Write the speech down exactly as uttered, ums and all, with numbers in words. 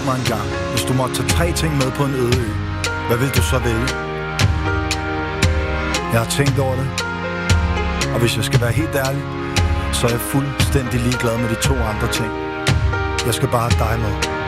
mig en gang. Hvis du måtte tage tre ting med på en øde ø, hvad vil du så vælge? Jeg har tænkt over det, og hvis jeg skal være helt ærlig, så er jeg fuldstændig ligeglad med de to andre ting. Jeg skal bare have dig med.